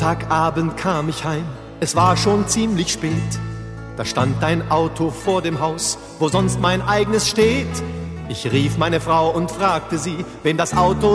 Montagabend kam ich heim, es war schon ziemlich spät. Da stand ein Auto vor dem Haus, wo sonst mein eigenes steht. Ich rief meine Frau und fragte sie, wen das Auto